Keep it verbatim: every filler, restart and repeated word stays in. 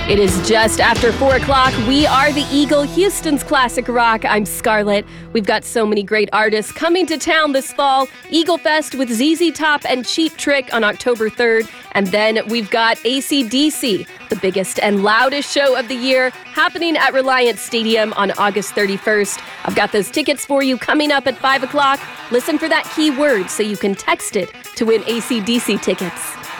It is just after four o'clock. We are the Eagle, Houston's classic rock. I'm Scarlett. We've got so many great artists coming to town this fall. Eagle Fest with Z Z Top and Cheap Trick on October third. And then we've got A C D C, the biggest and loudest show of the year, happening at Reliance Stadium on August thirty-first. I've got those tickets for you coming up at five o'clock. Listen for that keyword so you can text it to win A C D C tickets.